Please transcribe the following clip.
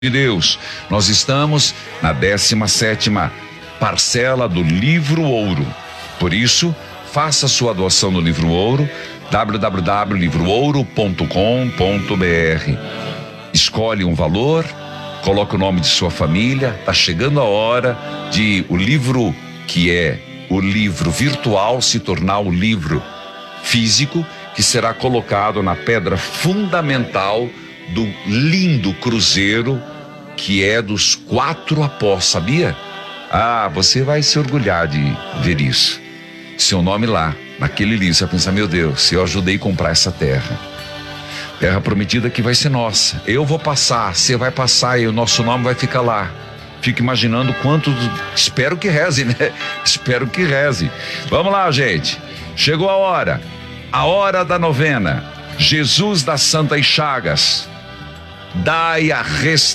de Deus. Nós estamos na 17ª parcela do Livro Ouro. Por isso, faça sua doação no Livro Ouro, www.livroouro.com.br. Escolhe um valor, coloque o nome de sua família. Está chegando a hora de o livro, que é o livro virtual, se tornar o livro físico, que será colocado na pedra fundamental do lindo cruzeiro que é dos 4 apóstolos, sabia? Você vai se orgulhar de ver isso. Seu nome lá, naquele livro, você vai pensar, meu Deus, eu ajudei a comprar essa terra. Terra prometida que vai ser nossa. Eu vou passar, você vai passar e o nosso nome vai ficar lá. Fico imaginando quanto, espero que reze, né? Espero que reze. Vamos lá, gente. Chegou a hora da novena. Jesus das Santas Chagas. Dai a